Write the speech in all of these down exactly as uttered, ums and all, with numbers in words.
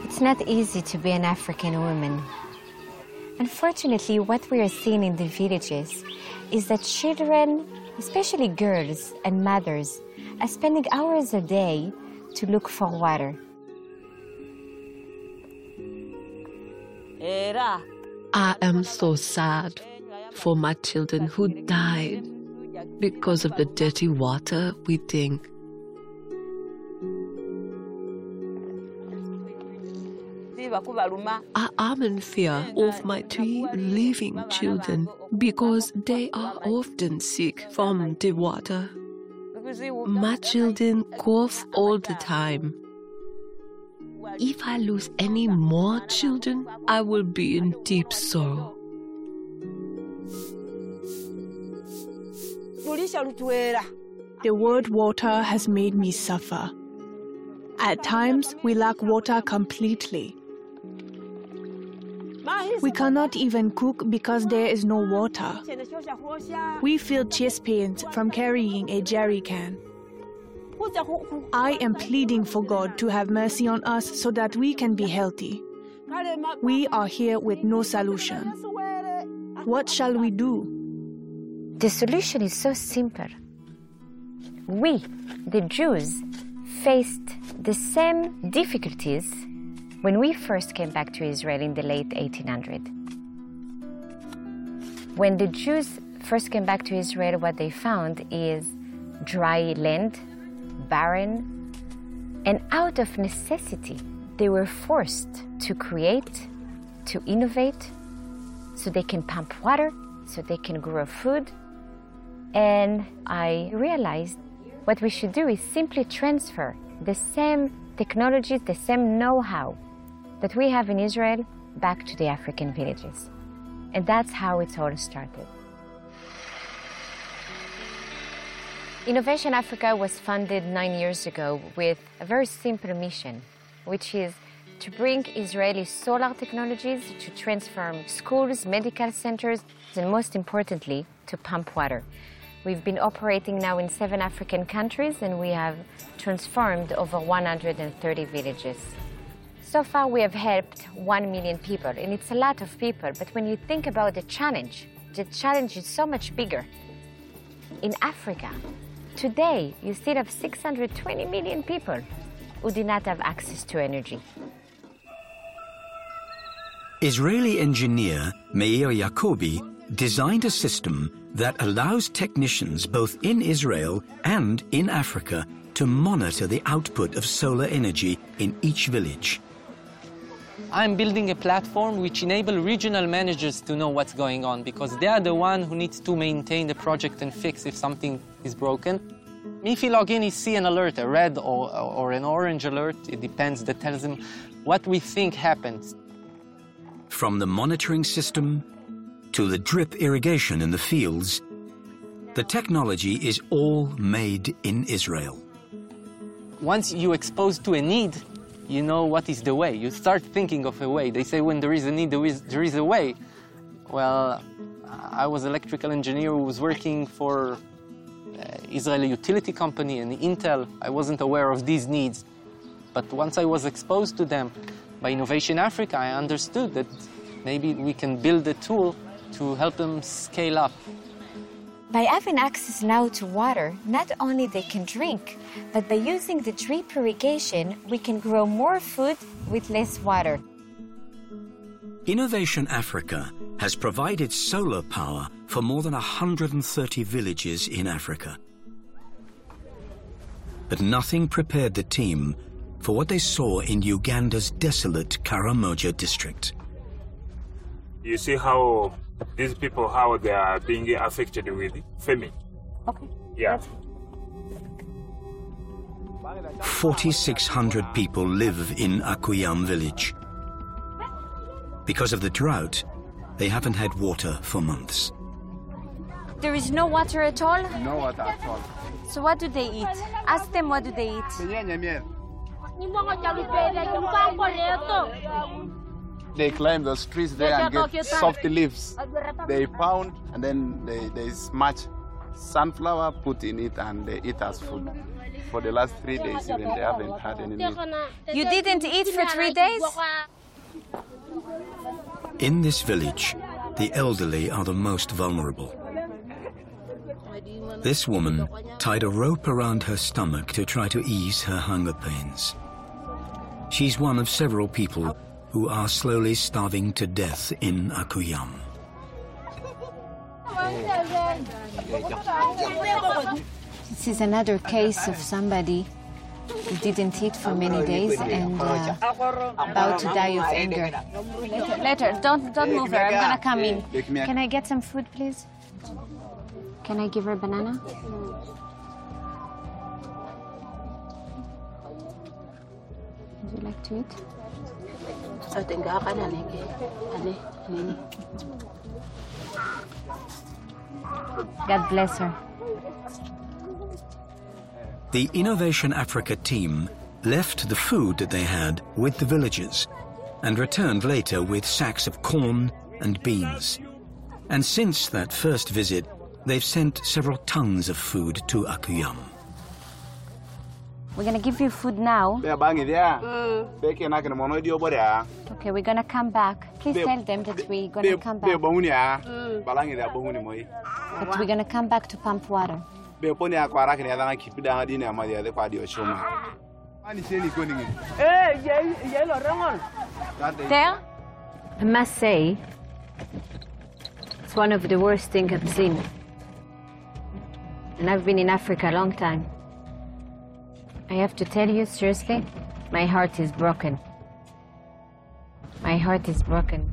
It's not easy to be an African woman. Unfortunately, what we are seeing in the villages is that children, especially girls and mothers, are spending hours a day to look for water. I am so sad for my children who died because of the dirty water we drink. I am in fear of my three living children because they are often sick from the water. My children cough all the time. If I lose any more children, I will be in deep sorrow. The word water has made me suffer. At times, we lack water completely. We cannot even cook because there is no water. We feel chest pains from carrying a jerry can. I am pleading for God to have mercy on us so that we can be healthy. We are here with no solution. What shall we do? The solution is so simple. We, the Jews, faced the same difficulties when we first came back to Israel in the late eighteen hundreds. When the Jews first came back to Israel, what they found is dry land, barren, and out of necessity, they were forced to create, to innovate, so they can pump water, so they can grow food. And I realized what we should do is simply transfer the same technologies, the same know-how that we have in Israel back to the African villages. And that's how it's all started. Innovation Africa was funded nine years ago with a very simple mission, which is to bring Israeli solar technologies to transform schools, medical centers, and most importantly, to pump water. We've been operating now in seven African countries, and we have transformed over one hundred thirty villages. So far, we have helped one million people, and it's a lot of people, but when you think about the challenge, the challenge is so much bigger. In Africa, today, you still have six hundred twenty million people who do not have access to energy. Israeli engineer Meir Yacobi designed a system that allows technicians both in Israel and in Africa to monitor the output of solar energy in each village. I'm building a platform which enables regional managers to know what's going on, because they are the one who needs to maintain the project and fix if something is broken. If you log in, you see an alert, a red or, or an orange alert, it depends, that tells them what we think happens. From the monitoring system to the drip irrigation in the fields, the technology is all made in Israel. Once you're exposed to a need, you know what is the way. You start thinking of a way. They say when there is a need, there is, there is a way. Well, I was an electrical engineer who was working for uh, Israeli utility company and Intel. I wasn't aware of these needs. But once I was exposed to them by Innovation Africa, I understood that maybe we can build a tool to help them scale up. By having access now to water, not only they can drink, but by using the drip irrigation, we can grow more food with less water. Innovation Africa has provided solar power for more than one hundred thirty villages in Africa. But nothing prepared the team for what they saw in Uganda's desolate Karamoja district. You see how these people, how they are being affected with famine. Okay. Yeah. forty-six hundred people live in Akuyam village. Because of the drought, they haven't had water for months. There is no water at all? No water at all. So what do they eat? Ask them what do they eat? They climb those trees there and get soft leaves. They pound and then they, they smash sunflower, put in it, and they eat as food. for the last three days even they haven't had any meal. You didn't eat for three days? In this village, the elderly are the most vulnerable. This woman tied a rope around her stomach to try to ease her hunger pains. She's one of several people who are slowly starving to death in Akuyam. This is another case of somebody who didn't eat for many days and uh, about to die of hunger. Later, later, don't, don't move her, I'm gonna come in. Can I get some food, please? Can I give her a banana? Would you like to eat? God bless her. The Innovation Africa team left the food that they had with the villagers and returned later with sacks of corn and beans. And since that first visit, they've sent several tons of food to Akuyam. We're gonna give you food now. Mm. Okay, we're gonna come back. Please tell them that we're gonna come back. Mm. But we're gonna come back to pump water. There, I must say, it's one of the worst things I've seen. And I've been in Africa a long time. I have to tell you, seriously, my heart is broken. My heart is broken.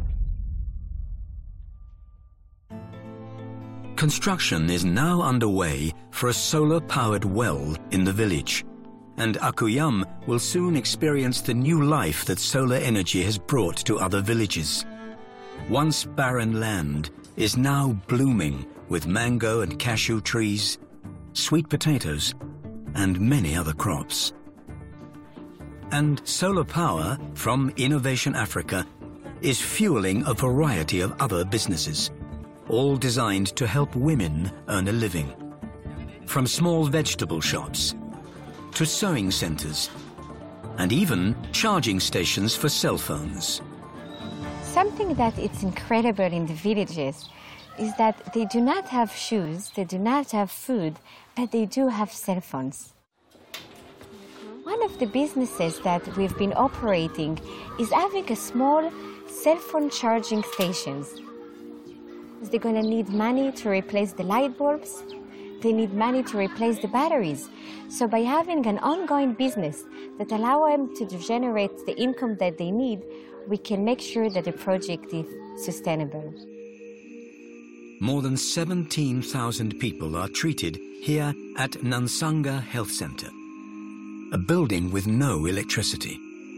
Construction is now underway for a solar-powered well in the village, and Akuyam will soon experience the new life that solar energy has brought to other villages. Once barren land is now blooming with mango and cashew trees, sweet potatoes, and many other crops. And solar power from Innovation Africa is fueling a variety of other businesses, all designed to help women earn a living. From small vegetable shops to sewing centers and even charging stations for cell phones. Something that is incredible in the villages is that they do not have shoes, they do not have food, but they do have cell phones. One of the businesses that we've been operating is having a small cell phone charging stations. They're going to need money to replace the light bulbs. They need money to replace the batteries. So by having an ongoing business that allows them to generate the income that they need, we can make sure that the project is sustainable. More than seventeen thousand people are treated here at Nansanga Health Center, a building with no electricity.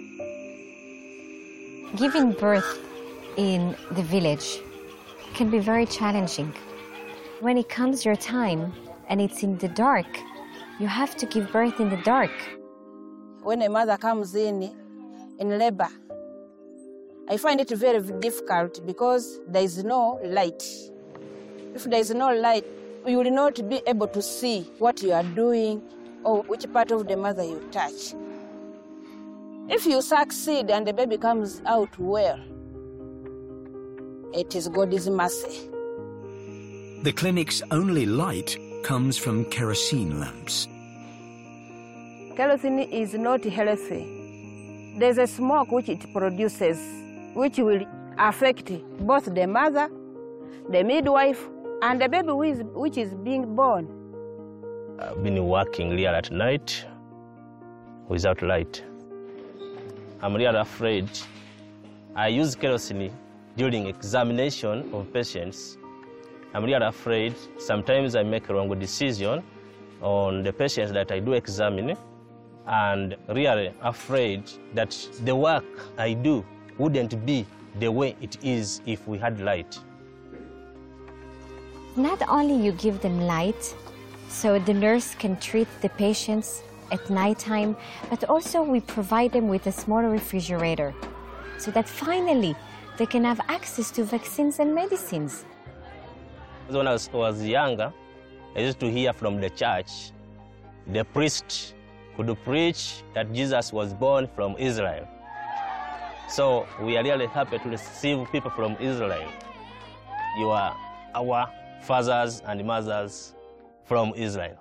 Giving birth in the village can be very challenging. When it comes your time and it's in the dark, you have to give birth in the dark. When a mother comes in in labor, I find it very difficult because there is no light. If there is no light, you will not be able to see what you are doing or which part of the mother you touch. If you succeed and the baby comes out well, it is God's mercy. The clinic's only light comes from kerosene lamps. Kerosene is not healthy. There's a smoke which it produces, which will affect both the mother, the midwife, and the baby who is, which is being born. I've been working here at night without light. I'm really afraid. I use kerosene during examination of patients. I'm really afraid. Sometimes I make a wrong decision on the patients that I do examine, and really afraid that the work I do wouldn't be the way it is if we had light. Not only you give them light, so the nurse can treat the patients at nighttime, but also we provide them with a small refrigerator, so that finally they can have access to vaccines and medicines. When I was, was younger, I used to hear from the church, the priest could preach that Jesus was born from Israel. So we are really happy to receive people from Israel. You are our fathers and mothers from Israel.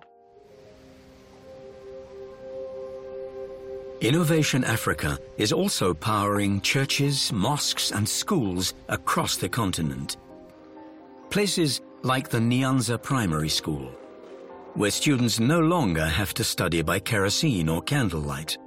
Innovation Africa is also powering churches, mosques and schools across the continent. Places like the Nyanza Primary School, where students no longer have to study by kerosene or candlelight.